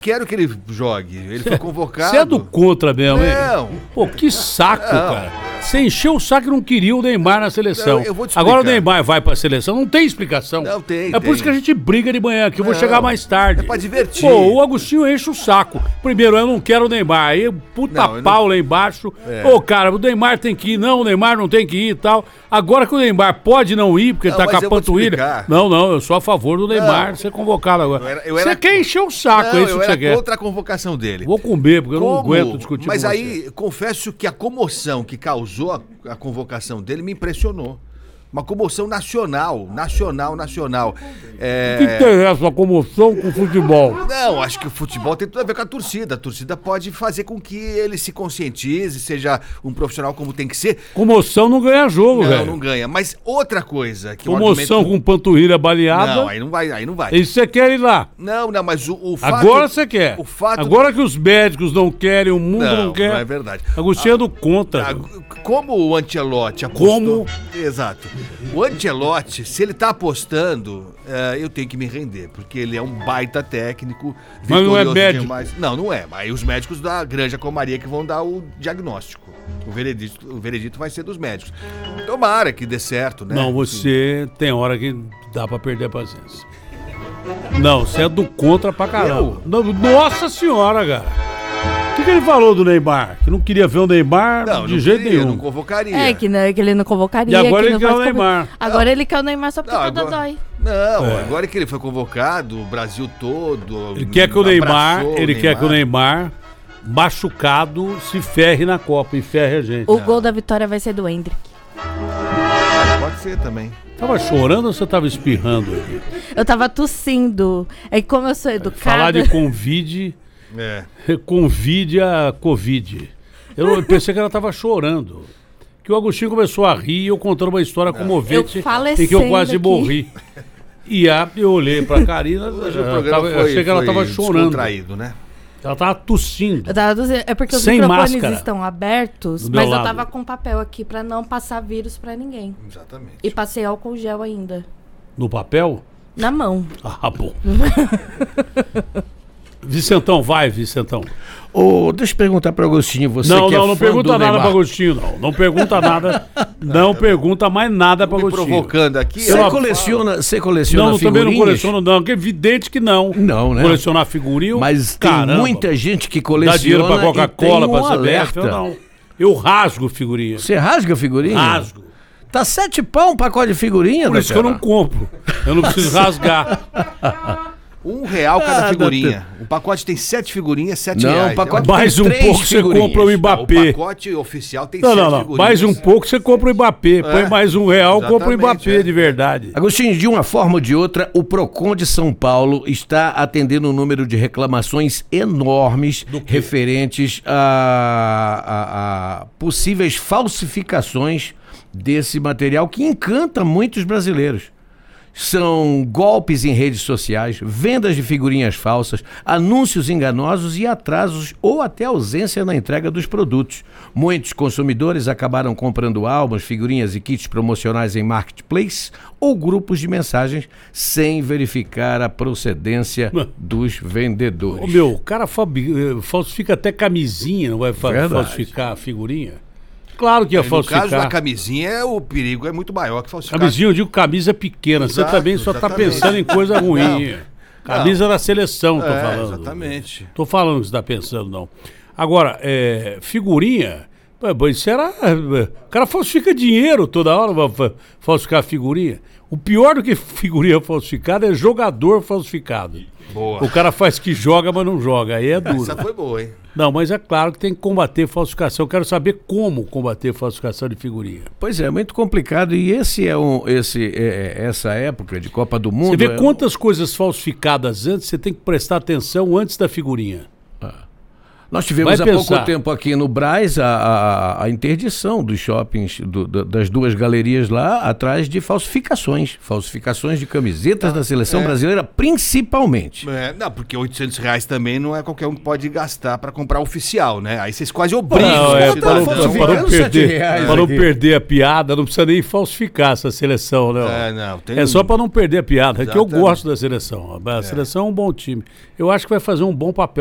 quero que ele jogue. Ele foi convocado. Você é do contra mesmo, hein? Não. Pô, que saco, cara. Você encheu o saco e não queria o Neymar na seleção. Eu vou te explicar. Agora o Neymar vai pra seleção, não tem explicação. Não tem, É por isso que a gente briga de manhã, que eu vou chegar mais tarde. É pra divertir. Pô, o Agostinho enche o saco. Primeiro, eu não quero o Neymar. Aí, puta pau lá embaixo. Ô, cara, o Neymar tem que ir. Não, o Neymar não tem que ir e tal. Agora que o Neymar pode não ir, porque ele tá com a panturrilha. Não, eu sou a favor do Neymar ser convocado agora. Você quer encher o saco, é isso que você quer. Contra a convocação dele. Vou comer, porque eu não aguento discutir Mas com aí, confesso que a comoção que causou a convocação dele me impressionou. Uma comoção nacional. O que interessa a comoção com o futebol? Não, acho que o futebol tem tudo a ver com a torcida. A torcida pode fazer com que ele se conscientize, seja um profissional como tem que ser. Comoção não ganha jogo, velho. Não ganha. Mas outra coisa que comoção com panturrilha baleada. Não, aí não vai. E você quer ir lá? Não, mas o fato... Agora você quer. Agora que os médicos não querem, o mundo não quer. Não é verdade. Agostinho é do contra. Como o Ancelotti apostou... Exato. O Ancelotti, se ele tá apostando, eu tenho que me render, porque ele é um baita técnico. Mas não é médico. Demais. Não é. Aí os médicos da Granja Comaria que vão dar o diagnóstico. O veredito vai ser dos médicos. Tomara que dê certo, né? Não, você tem hora que dá pra perder a paciência. Não, você é do contra pra caramba. Nossa senhora, cara. O que ele falou do Neymar? Que não queria ver o Neymar de jeito nenhum. Não convocaria. Que ele não convocaria. E agora ele quer o Neymar. Agora ele quer o Neymar só porque tá dodói. Agora que ele foi convocado, o Brasil todo... Ele quer que o Neymar, machucado, se ferre na Copa e ferre a gente. O gol da vitória vai ser do Endrick. Pode ser também. Tava chorando ou você tava espirrando aqui? Eu tava tossindo. É que como eu sou educada... Falar de convide... Convide a Covid. Eu pensei que ela tava chorando. Que o Agostinho começou a rir e eu contando uma história comovente em que eu quase morri. E eu olhei pra Karina, eu achei que ela tava chorando. Né? Ela tava tossindo. É porque os microfones estão abertos, mas eu tava com papel aqui pra não passar vírus pra ninguém. Exatamente. E passei álcool gel ainda. No papel? Na mão. Ah, bom. Vicentão, Vicentão. Deixa eu perguntar para Agostinho, não pergunta nada para Agostinho, não. Não pergunta nada. Não pergunta mais nada para Agostinho. Provocando aqui. Você coleciona figurinhas? Não, também não coleciono, não. Que é evidente que não. Não, né? Colecionar figurinha, mas tem muita gente que coleciona. Dá dinheiro para Coca-Cola, para CBF, eu não. Eu rasgo figurinha. Você rasga figurinha? Rasgo. Tá R$7 um pacote de figurinha, por isso que eu não compro. Eu não preciso rasgar. R$1 cada figurinha. O pacote tem 7 figurinhas, R$7. Não, o pacote mais um pouco você compra o Mbappé. O pacote oficial tem 7 figurinhas. Mais um pouco você compra o Mbappé. Põe mais R$1, compra o Mbappé de verdade. Agostinho, de uma forma ou de outra, o Procon de São Paulo está atendendo um número de reclamações enormes referentes a possíveis falsificações desse material que encanta muitos brasileiros. São golpes em redes sociais, vendas de figurinhas falsas, anúncios enganosos e atrasos ou até ausência na entrega dos produtos. Muitos consumidores acabaram comprando álbuns, figurinhas e kits promocionais em marketplace ou grupos de mensagens sem verificar a procedência dos vendedores. O cara falsifica até camisinha, não vai falsificar a figurinha? Claro que ia falsificar. No caso da camisinha, o perigo é muito maior que falsificar. Camisinha, eu digo camisa pequena. Você também só está pensando em coisa ruim. Camisa da seleção, tô falando. Exatamente. Tô falando que você está pensando, não. Agora, figurinha... Isso era... O cara falsifica dinheiro toda hora, vai falsificar figurinha. O pior do que figurinha falsificada é jogador falsificado. Boa. O cara faz que joga, mas não joga. Aí é duro. Essa foi boa, hein? Não, mas é claro que tem que combater falsificação. Eu quero saber como combater falsificação de figurinha. Pois é, muito complicado. E essa época de Copa do Mundo... Você vê quantas coisas falsificadas antes, você tem que prestar atenção antes da figurinha. Nós tivemos há pouco tempo aqui no Brás a interdição dos shoppings, das duas galerias lá, atrás de falsificações de camisetas da seleção brasileira, principalmente. Não, porque R$800 também não é qualquer um que pode gastar para comprar oficial, né? Aí vocês quase obrigam. Para não perder a piada, não precisa nem falsificar essa seleção, né? Só para não perder a piada, que eu gosto da seleção. A seleção é um bom time. Eu acho que vai fazer um bom papel.